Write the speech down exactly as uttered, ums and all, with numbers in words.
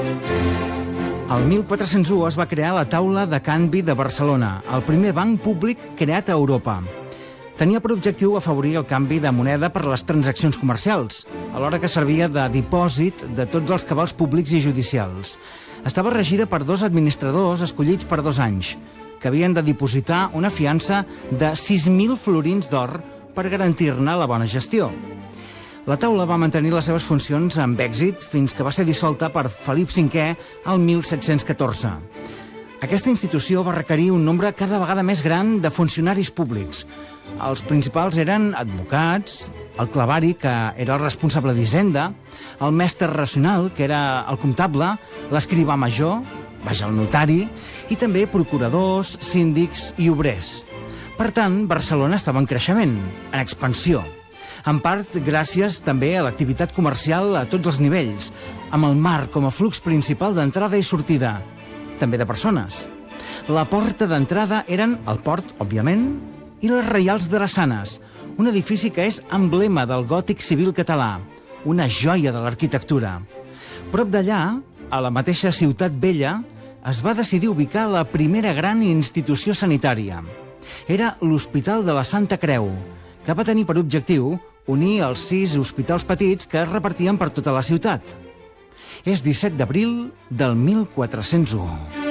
El mil quatre-cents u es va crear la Taula de Canvi de Barcelona, el primer banc públic creat a Europa. Tenia per objectiu afavorir el canvi de moneda per a les transaccions comercials, alhora que servia de dipòsit de tots els cabals públics i judicials. Estava regida per dos administradors escollits per dos anys, que havien de dipositar una fiança de sis mil florins d'or per garantir-ne la bona gestió. La taula va mantenir les seves funcions amb èxit fins que va ser dissolta per Felip cinquè el mil set-cents catorze. Aquesta institució va requerir un nombre cada vegada més gran de funcionaris públics. Els principals eren advocats, el clavari, que era el responsable d'Hisenda, el mestre racional, que era el comptable, l'escrivà major, vaja, el notari, i també procuradors, síndics i obrers. Per tant, Barcelona estava en creixement, en expansió, en part gràcies també a l'activitat comercial a tots els nivells, amb el mar com a flux principal d'entrada i sortida, també de persones. La porta d'entrada eren el port, òbviament, i les Reials Drassanes, un edifici que és emblema del gòtic civil català, una joia de l'arquitectura. Prop d'allà, a la mateixa Ciutat Vella, es va decidir ubicar la primera gran institució sanitària. Era l'Hospital de la Santa Creu, que va tenir per objectiu unir els sis hospitals petits que es repartien per tota la ciutat. És disset d'abril del mil quatre-cents u.